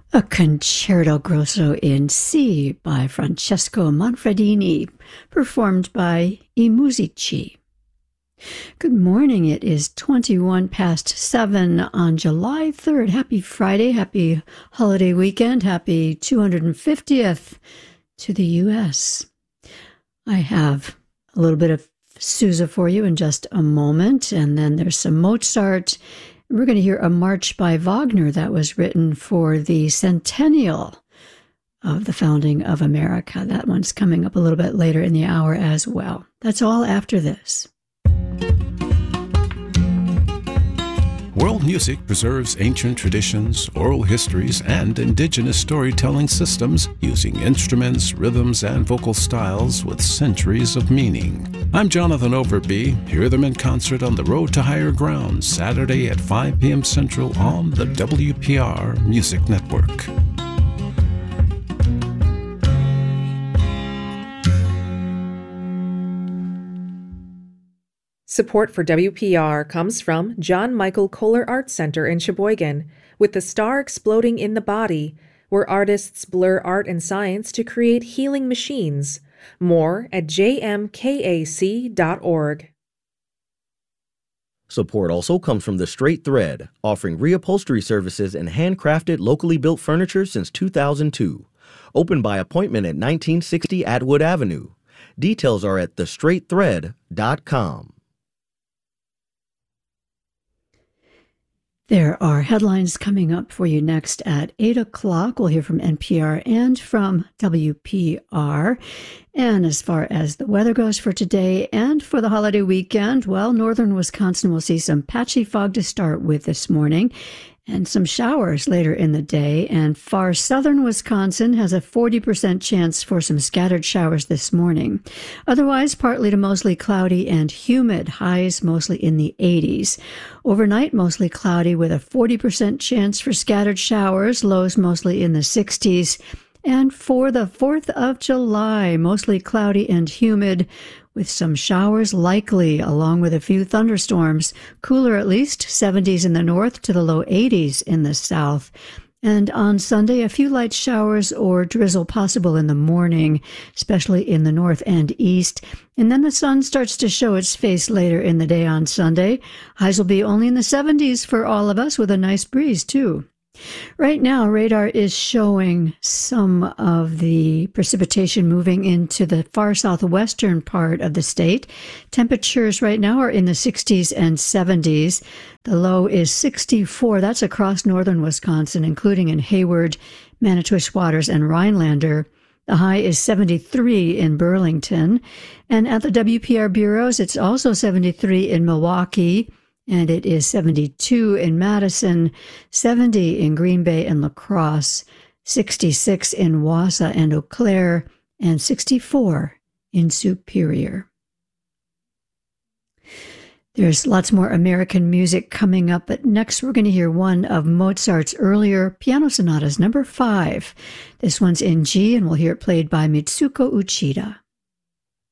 A Concerto Grosso in C by Francesco Manfredini, performed by I Musici. Good morning. It is 21 past 7 on July 3rd. Happy Friday, happy holiday weekend, happy 250th to the U.S. I have a little bit of Sousa for you in just a moment, and then there's some Mozart. We're going to hear a march by Wagner that was written for the centennial of the founding of America. That one's coming up a little bit later in the hour as well. That's all after this. World music preserves ancient traditions, oral histories, and indigenous storytelling systems using instruments, rhythms, and vocal styles with centuries of meaning. I'm Jonathan Overby. Hear them in concert on the Road to Higher Ground, Saturday at 5 p.m. Central on the WPR Music Network. Support for WPR comes from John Michael Kohler Art Center in Sheboygan, with the star exploding in the body, where artists blur art and science to create healing machines. More at jmkac.org. Support also comes from The Straight Thread, offering reupholstery services and handcrafted, locally built furniture since 2002. Open by appointment at 1960 Atwood Avenue. Details are at thestraightthread.com. There are headlines coming up for you next at 8 o'clock. We'll hear from NPR and from WPR. And as far as the weather goes for today and for the holiday weekend, well, northern Wisconsin will see some patchy fog to start with this morning and some showers later in the day. And far southern Wisconsin has a 40% chance for some scattered showers this morning. Otherwise, partly to mostly cloudy and humid, highs mostly in the 80s. Overnight, mostly cloudy with a 40% chance for scattered showers, lows mostly in the 60s. And for the 4th of July, mostly cloudy and humid, with some showers likely, along with a few thunderstorms. Cooler at least, 70s in the north to the low 80s in the south. And on Sunday, a few light showers or drizzle possible in the morning, especially in the north and east. And then the sun starts to show its face later in the day on Sunday. Highs will be only in the 70s for all of us, with a nice breeze, too. Right now, radar is showing some of the precipitation moving into the far southwestern part of the state. Temperatures right now are in the 60s and 70s. The low is 64. That's across northern Wisconsin, including in Hayward, Manitowish Waters, and Rhinelander. The high is 73 in Burlington. And at the WPR bureaus, it's also 73 in Milwaukee. And it is 72 in Madison, 70 in Green Bay and La Crosse, 66 in Wausau and Eau Claire, and 64 in Superior. There's lots more American music coming up, but next we're going to hear one of Mozart's earlier piano sonatas, number 5. This one's in G, and we'll hear it played by Mitsuko Uchida.